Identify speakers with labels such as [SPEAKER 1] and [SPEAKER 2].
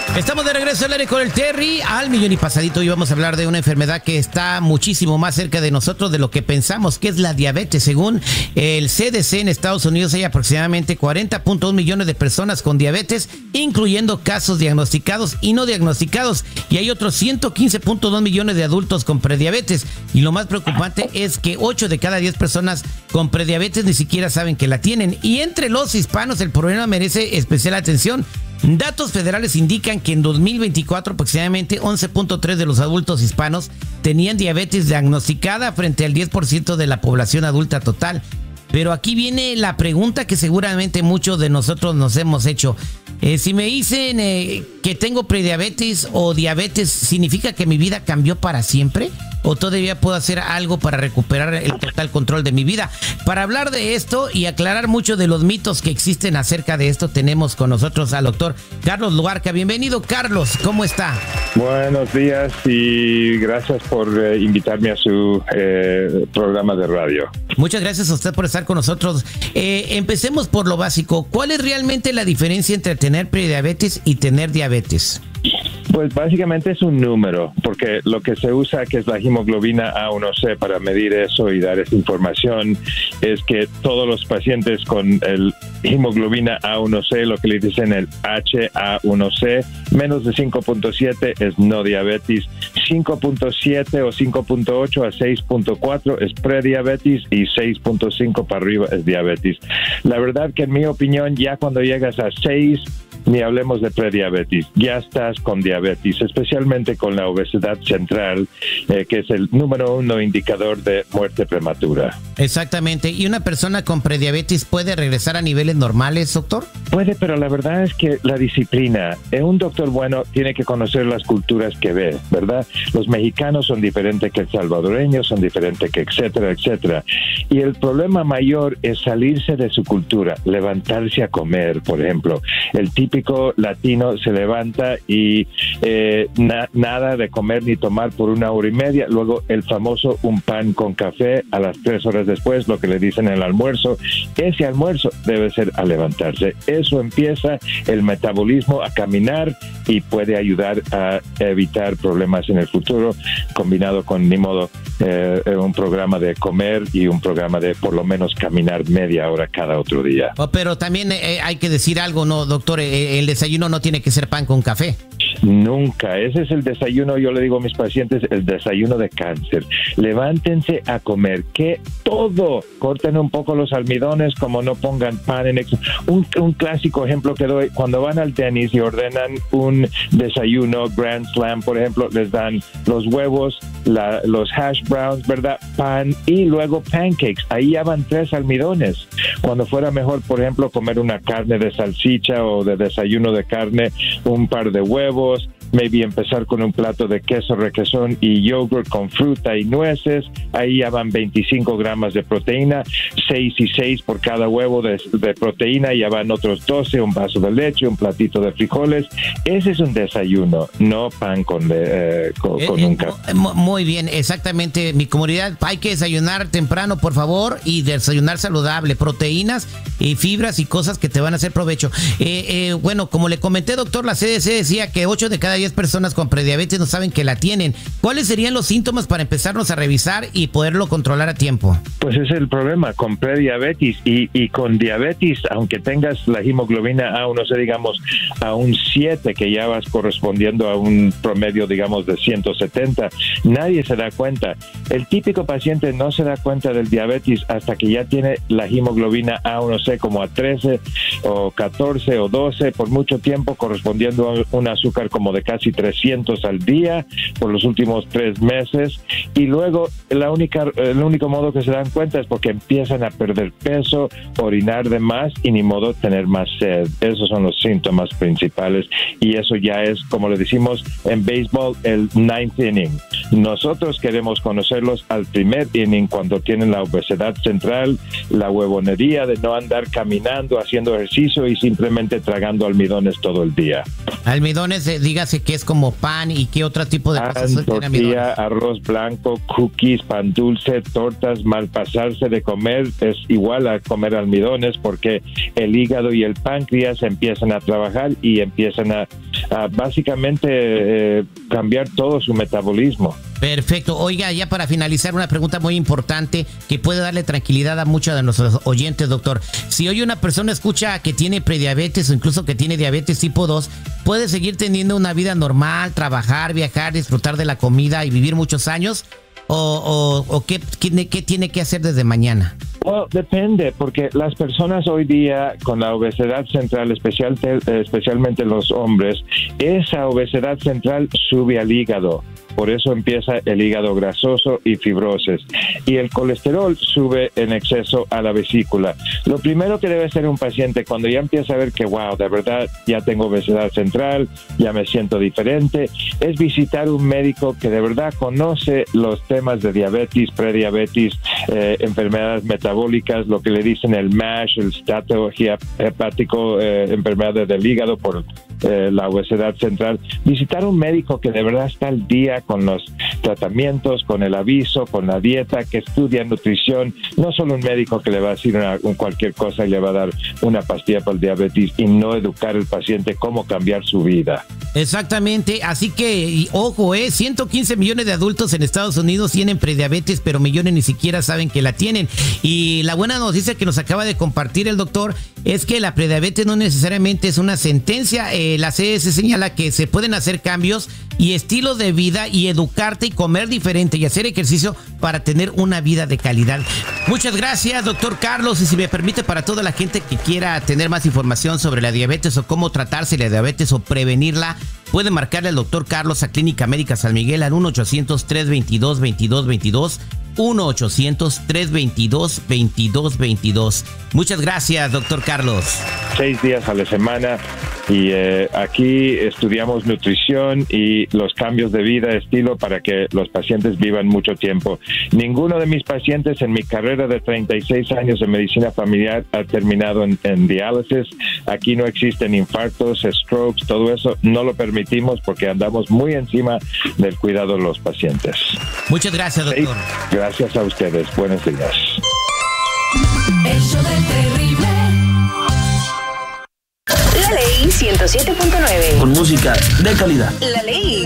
[SPEAKER 1] Estamos de regreso al aire con el Terry al millón y pasadito. Y vamos a hablar de una enfermedad que está muchísimo más cerca de nosotros de lo que pensamos, que es la diabetes. Según el CDC en Estados Unidos, hay aproximadamente 40.1 millones de personas con diabetes, incluyendo casos diagnosticados y no diagnosticados. Y hay otros 115.2 millones de adultos con prediabetes. Y lo más preocupante es que 8 de cada 10 personas con prediabetes ni siquiera saben que la tienen. Y entre los hispanos el problema merece especial atención. Datos federales indican que en 2024 aproximadamente 11.3 de los adultos hispanos tenían diabetes diagnosticada frente al 10% de la población adulta total. Pero aquí viene la pregunta que seguramente muchos de nosotros nos hemos hecho. Si me dicen que tengo prediabetes o diabetes, ¿significa que mi vida cambió para siempre? ¿O todavía puedo hacer algo para recuperar el total control de mi vida? Para hablar de esto y aclarar muchos de los mitos que existen acerca de esto, tenemos con nosotros al doctor Carlos Luarca. Bienvenido, Carlos. ¿Cómo está?
[SPEAKER 2] Buenos días y gracias por invitarme a su programa de radio.
[SPEAKER 1] Muchas gracias a usted por estar con nosotros. Empecemos por lo básico. ¿Cuál es realmente la diferencia entre tener prediabetes y tener diabetes?
[SPEAKER 2] Pues básicamente es un número, porque lo que se usa, que es la hemoglobina A1C, para medir eso y dar esa información, es que todos los pacientes con el hemoglobina A1C, lo que le dicen el HA1C, menos de 5.7 es no diabetes, 5.7 o 5.8 a 6.4 es prediabetes y 6.5 para arriba es diabetes. La verdad que en mi opinión, ya cuando llegas a 6, ni hablemos de prediabetes, ya estás con diabetes, especialmente con la obesidad central, que es el número 1 indicador de muerte prematura.
[SPEAKER 1] Exactamente. ¿Y una persona con prediabetes puede regresar a niveles normales, doctor?
[SPEAKER 2] Puede, pero la verdad es que la disciplina, un doctor bueno tiene que conocer las culturas que ve, ¿verdad? Los mexicanos son diferentes que el salvadoreño, son diferentes que etcétera, etcétera. Y el problema mayor es salirse de su cultura, levantarse a comer, por ejemplo. El típico latino se levanta y nada de comer ni tomar por 1 hora y media, luego el famoso un pan con café a las 3 horas después, lo que le dicen el almuerzo. Ese almuerzo debe ser a levantarse. Eso empieza el metabolismo a caminar y puede ayudar a evitar problemas en el futuro, combinado con, ni modo, un programa de comer y un programa de por lo menos caminar media hora cada otro día.
[SPEAKER 1] Pero también hay que decir algo, ¿no, doctor? El desayuno no tiene que ser pan con café.
[SPEAKER 2] Nunca. Ese es el desayuno, yo le digo a mis pacientes, el desayuno de cáncer. Levántense a comer, que todo. Corten un poco los almidones, como no pongan pan en exceso. Un clásico ejemplo que doy, cuando van al tenis y ordenan un desayuno Grand Slam, por ejemplo, les dan los huevos, los hash browns, ¿verdad? Pan y luego pancakes. Ahí ya van 3 almidones. Cuando fuera mejor, por ejemplo, comer una carne de salchicha o de desayuno de carne, un par de huevos, maybe empezar con un plato de queso, requesón y yogurt con fruta y nueces. Ahí ya van 25 gramos de proteína, 6 y 6 por cada huevo de proteína, ya van otros 12, un vaso de leche, un platito de frijoles. Ese es un desayuno, no pan con un café.
[SPEAKER 1] Muy bien, exactamente. Mi comunidad, hay que desayunar temprano, por favor, y desayunar saludable, proteínas y fibras y cosas que te van a hacer provecho. Bueno, como le comenté, doctor, la CDC decía que 8 de cada 10 personas con prediabetes no saben que la tienen. ¿Cuáles serían los síntomas para empezarnos a revisar y poderlo controlar a tiempo?
[SPEAKER 2] Pues ese es el problema con prediabetes y con diabetes, aunque tengas la hemoglobina A1C, digamos, a un 7, que ya vas correspondiendo a un promedio, digamos, de 170, nadie se da cuenta. El típico paciente no se da cuenta del diabetes hasta que ya tiene la hemoglobina A1C como a 13 o 14 o 12 por mucho tiempo, correspondiendo a un azúcar como de casi 300 al día por los últimos 3 meses, y luego el único modo que se dan cuenta es porque empiezan a perder peso, orinar de más y ni modo tener más sed. Esos son los síntomas principales y eso ya es, como le decimos en béisbol, el 9th inning. Nosotros queremos conocerlos al primer inning, cuando tienen la obesidad central, la huevonería de no andar caminando, haciendo ejercicio y simplemente tragando almidones todo el día.
[SPEAKER 1] Almidones, dígase dice que es como pan y qué otro tipo de cosas tiene
[SPEAKER 2] tortilla,
[SPEAKER 1] almidones.
[SPEAKER 2] arroz blanco, cookies, pan dulce, tortas, malpasarse de comer es igual a comer almidones porque el hígado y el páncreas empiezan a trabajar y empiezan a básicamente cambiar todo su metabolismo.
[SPEAKER 1] Perfecto. Oiga, ya para finalizar, una pregunta muy importante que puede darle tranquilidad a muchos de nuestros oyentes, doctor. Si hoy una persona escucha que tiene prediabetes o incluso que tiene diabetes tipo 2, ¿puede seguir teniendo una vida normal, trabajar, viajar, disfrutar de la comida y vivir muchos años? ¿O qué tiene que hacer desde mañana?
[SPEAKER 2] Bueno, depende, porque las personas hoy día con la obesidad central, especialmente los hombres, esa obesidad central sube al hígado. Por eso empieza el hígado grasoso y fibrosis. Y el colesterol sube en exceso a la vesícula. Lo primero que debe hacer un paciente cuando ya empieza a ver que, wow, de verdad ya tengo obesidad central, ya me siento diferente, es visitar un médico que de verdad conoce los temas de diabetes, prediabetes, enfermedades metabólicas, lo que le dicen el MASH, el estato hepático, enfermedades del hígado por la obesidad central. Visitar un médico que de verdad está al día con los tratamientos, con el aviso, con la dieta, que estudia nutrición, no solo un médico que le va a decir cualquier cosa y le va a dar una pastilla para el diabetes y no educar al paciente cómo cambiar su vida.
[SPEAKER 1] Exactamente, así que, ojo, 115 millones de adultos en Estados Unidos tienen prediabetes, pero millones ni siquiera saben que la tienen. Y la buena noticia que nos acaba de compartir el doctor es que la prediabetes no necesariamente es una sentencia. La CDC señala que se pueden hacer cambios y estilos de vida y educarte y comer diferente y hacer ejercicio para tener una vida de calidad. Muchas gracias, doctor Carlos. Y si me permite, para toda la gente que quiera tener más información sobre la diabetes o cómo tratarse la diabetes o prevenirla, puede marcarle al doctor Carlos a Clínica Médica San Miguel al 1-800-322-2222. 1-800-322-2222. Muchas gracias, doctor Carlos.
[SPEAKER 2] 6 días a la semana y aquí estudiamos nutrición y los cambios de vida, estilo para que los pacientes vivan mucho tiempo. Ninguno de mis pacientes en mi carrera de 36 años de medicina familiar ha terminado en diálisis. Aquí no existen infartos, strokes, todo eso no lo permitimos porque andamos muy encima del cuidado de los pacientes.
[SPEAKER 1] Muchas gracias, doctor.
[SPEAKER 2] Gracias a ustedes. Buenos días.
[SPEAKER 3] El show del terrible.
[SPEAKER 4] La Ley 107.9.
[SPEAKER 5] Con música de calidad.
[SPEAKER 4] La Ley.